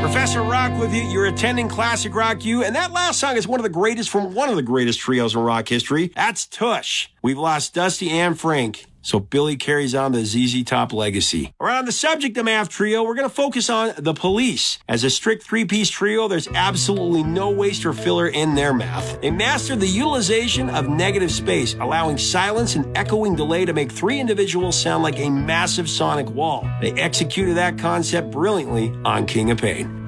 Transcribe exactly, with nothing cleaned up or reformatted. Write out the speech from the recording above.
Professor Rock with you. You're attending Classic Rock U, and that last song is one of the greatest from one of the greatest trios in rock history. That's Tush. We've lost Dusty and Frank, so Billy carries on the Z Z Top legacy. We're on the subject of Math Trio. We're going to focus on The Police. As a strict three-piece trio, there's absolutely no waste or filler in their math. They mastered the utilization of negative space, allowing silence and echoing delay to make three individuals sound like a massive sonic wall. They executed that concept brilliantly on King of Pain.